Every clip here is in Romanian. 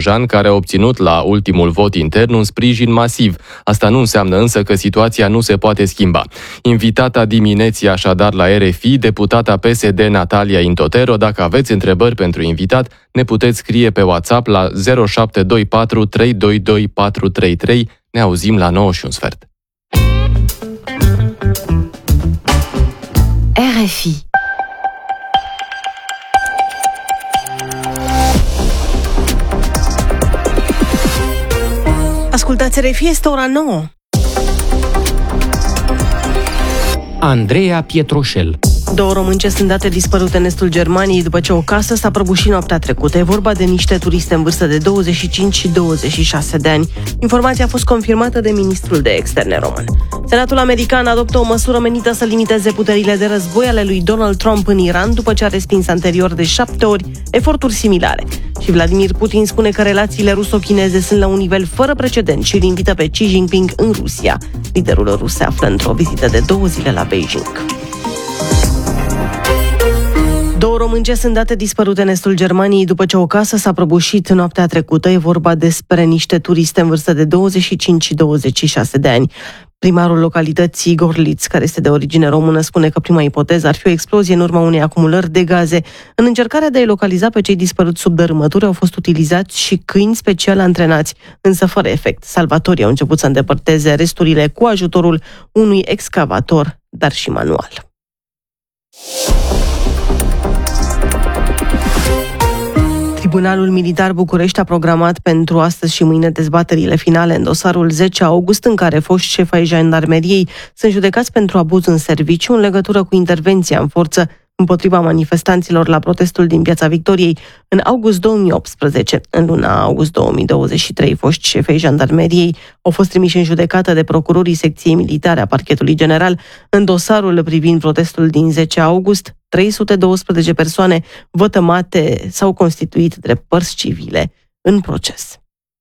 Bolojan, care a obținut la ultimul vot intern un sprijin masiv. Asta nu înseamnă însă că situația nu se poate schimba. Invitata dimineții așadar la RFI, deputata PSD Natalia Intotero. Dacă aveți întrebări pentru invitat, ne puteți scrie pe WhatsApp la 0724 322 433. Ne auzim la 9:15. RFI. Ascultați RFI, este ora 9. Andreea Pietroșel. 2 românce sunt date dispărute în estul Germaniei după ce o casă s-a prăbușit noaptea trecută. E vorba de niște turiste în vârstă de 25 și 26 de ani. Informația a fost confirmată de ministrul de externe român. Senatul american adoptă o măsură menită să limiteze puterile de război ale lui Donald Trump în Iran, după ce a respins anterior de 7 ori eforturi similare. Și Vladimir Putin spune că relațiile ruso-chineze sunt la un nivel fără precedent și îl invită pe Xi Jinping în Rusia. Liderul rus se află într-o vizită de 2 zile la Beijing. 2 românce sunt date dispărute în estul Germaniei după ce o casă s-a prăbușit noaptea trecută. E vorba despre niște turiste în vârstă de 25 și 26 de ani. Primarul localității Gorlitz, care este de origine română, spune că prima ipoteză ar fi o explozie în urma unei acumulări de gaze. În încercarea de a-i localiza pe cei dispăruți sub dărâmături au fost utilizați și câini special antrenați, însă fără efect. Salvatorii au început să îndepărteze resturile cu ajutorul unui excavator, dar și manual. Tribunalul Militar București a programat pentru astăzi și mâine dezbaterile finale în dosarul 10 august, în care foști șefi ai jandarmeriei sunt judecați pentru abuz în serviciu în legătură cu intervenția în forță împotriva manifestanților la protestul din Piața Victoriei în august 2018. În luna august 2023, foști șefi ai jandarmeriei au fost trimiși în judecată de procurorii secției militare a Parchetului General. În dosarul privind protestul din 10 august, 312 persoane vătămate s-au constituit drept părți civile în proces.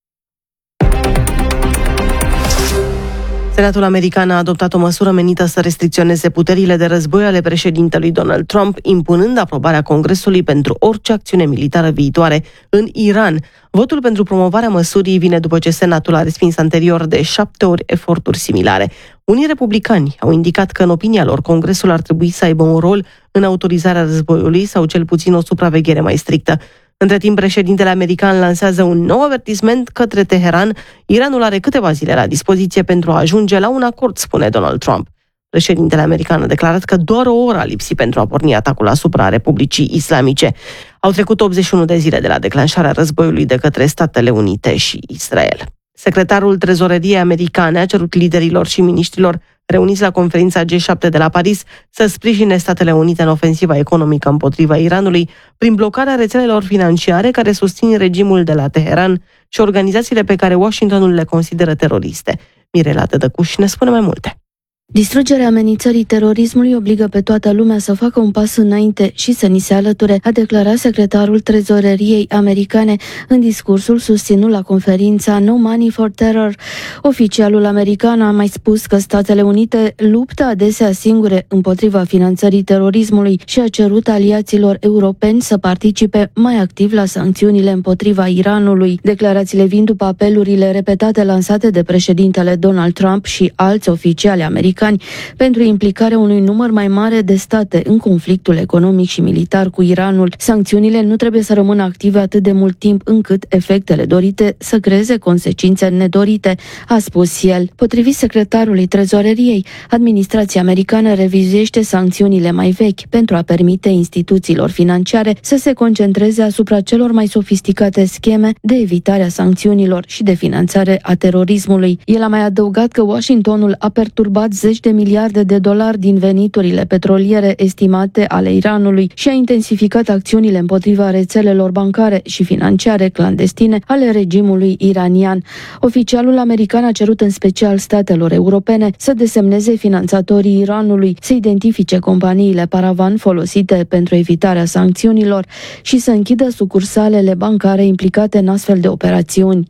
Senatul american a adoptat o măsură menită să restricționeze puterile de război ale președintelui Donald Trump, impunând aprobarea Congresului pentru orice acțiune militară viitoare în Iran. Votul pentru promovarea măsurii vine după ce Senatul a respins anterior de 7 ori eforturi similare. Unii republicani au indicat că, în opinia lor, Congresul ar trebui să aibă un rol în autorizarea războiului sau cel puțin o supraveghere mai strictă. Între timp, președintele american lansează un nou avertisment către Teheran. Iranul are câteva zile la dispoziție pentru a ajunge la un acord, spune Donald Trump. Președintele american a declarat că doar o oră a lipsit pentru a porni atacul asupra Republicii Islamice. Au trecut 81 de zile de la declanșarea războiului de către Statele Unite și Israel. Secretarul Trezoreriei americane a cerut liderilor și miniștrilor reuniți la conferința G7 de la Paris să sprijine Statele Unite în ofensiva economică împotriva Iranului prin blocarea rețelelor financiare care susțin regimul de la Teheran și organizațiile pe care Washingtonul le consideră teroriste. Mirela Tădăcuș ne spune mai multe. Distrugerea amenințării terorismului obligă pe toată lumea să facă un pas înainte și să ni se alăture, a declarat secretarul Trezoreriei americane în discursul susținut la conferința No Money for Terror. Oficialul american a mai spus că Statele Unite luptă adesea singure împotriva finanțării terorismului și a cerut aliaților europeni să participe mai activ la sancțiunile împotriva Iranului. Declarațiile vin după apelurile repetate lansate de președintele Donald Trump și alți oficiali americani pentru implicarea unui număr mai mare de state în conflictul economic și militar cu Iranul. Sancțiunile nu trebuie să rămână active atât de mult timp încât efectele dorite să creeze consecințe nedorite, a spus el. Potrivit secretarului Trezoreriei, administrația americană revizuiește sancțiunile mai vechi pentru a permite instituțiilor financiare să se concentreze asupra celor mai sofisticate scheme de evitare a sancțiunilor și de finanțare a terorismului. El a mai adăugat că Washingtonul a perturbat $10 de miliarde din veniturile petroliere estimate ale Iranului și a intensificat acțiunile împotriva rețelelor bancare și financiare clandestine ale regimului iranian. Oficialul american a cerut în special statelor europene să desemneze finanțatorii Iranului, să identifice companiile paravan folosite pentru evitarea sancțiunilor și să închidă sucursalele bancare implicate în astfel de operațiuni.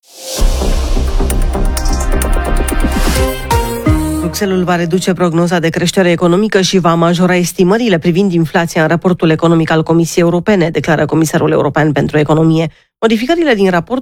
Bruxelles va reduce prognoza de creștere economică și va majora estimările privind inflația în raportul economic al Comisiei Europene, declară Comisarul European pentru Economie. Modificările din raport